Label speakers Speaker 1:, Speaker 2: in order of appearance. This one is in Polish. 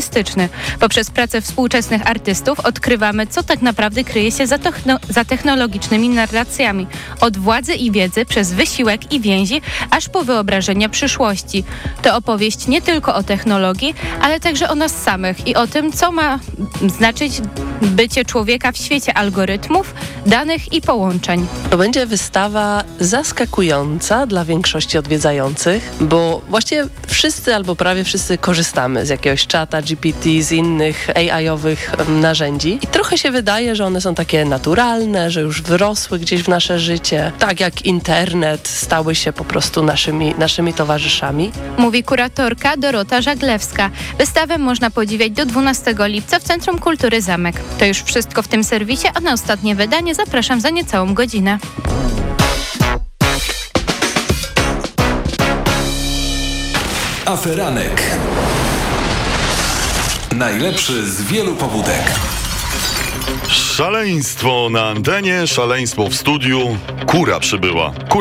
Speaker 1: artystyczny. Poprzez pracę współczesnych artystów odkrywamy, co tak naprawdę kryje się za technologicznymi narracjami. Od władzy i wiedzy, przez wysiłek i więzi, aż po wyobrażenia przyszłości. To opowieść nie tylko o technologii, ale także o nas samych i o tym, co ma znaczyć bycie człowieka w świecie algorytmów, danych i połączeń.
Speaker 2: To będzie wystawa zaskakująca dla większości odwiedzających, bo właściwie wszyscy albo prawie wszyscy korzystamy z jakiegoś czata, GPT, z innych AI-owych narzędzi i trochę się wydaje, że one są takie naturalne, że już wyrosły gdzieś w nasze życie. Tak jak internet stały się po prostu naszymi towarzyszami.
Speaker 1: Mówi kuratorka Dorota Żaglewska. Wystawę można podziwiać do 12 lipca w Centrum Kultury Zamek. To już wszystko w tym serwisie, a na ostatnie wydanie zapraszam za niecałą godzinę.
Speaker 3: Aferanek. Najlepszy z wielu pobudek.
Speaker 4: Szaleństwo na antenie, szaleństwo w studiu. Kura przybyła.